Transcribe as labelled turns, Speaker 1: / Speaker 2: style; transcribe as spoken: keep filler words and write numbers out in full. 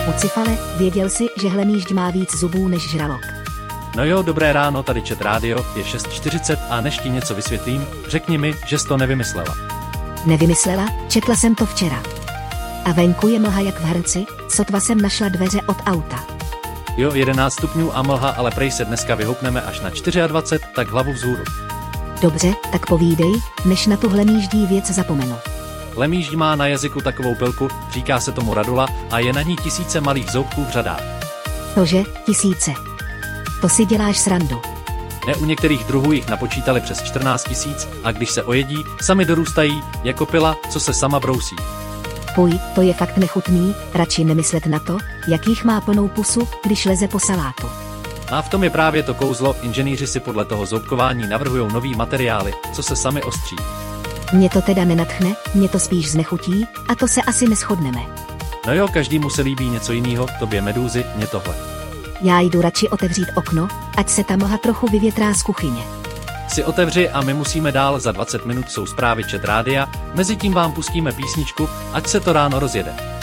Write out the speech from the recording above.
Speaker 1: Ucifale, věděl jsi, že hlemýžď má víc zubů než žralok?
Speaker 2: No jo, dobré ráno, tady Chat Radio, je šest čtyřicet a než ti něco vysvětlím, řekni mi, že jsi to nevymyslela.
Speaker 1: Nevymyslela, četla jsem to včera. A venku je mlha jak v hrnci, sotva jsem našla dveře od auta.
Speaker 2: Jo, jedenáct stupňů a mlha, ale prej se dneska vyhoupneme až na dvacet čtyři, tak hlavu vzhůru.
Speaker 1: Dobře, tak povídej, než na tu hlemýždí věc zapomenu.
Speaker 2: Hlemýžď má na jazyku takovou pilku, říká se tomu radula a je na ní tisíce malých zoubků v řadách.
Speaker 1: Tože, tisíce. To si děláš srandu.
Speaker 2: Ne, u některých druhů jich napočítali přes čtrnáct tisíc a když se ojedí, sami dorůstají, jako pila, co se sama brousí.
Speaker 1: Fuj, to je fakt nechutný, radši nemyslet na to, jakých má plnou pusu, když leze po salátu.
Speaker 2: A v tom je právě to kouzlo, inženýři si podle toho zoubkování navrhujou nový materiály, co se sami ostří.
Speaker 1: Mě to teda nenadchne, mě to spíš znechutí, a to se asi neshodneme.
Speaker 2: No jo, každému se líbí něco jiného, tobě medúzy, mě tohle.
Speaker 1: Já jdu radši otevřít okno, ať se ta mlha trochu vyvětrá z kuchyně.
Speaker 2: Si otevři a my musíme dál, za dvacet minut jsou zprávy Chat Rádia, mezitím vám pustíme písničku, ať se to ráno rozjede.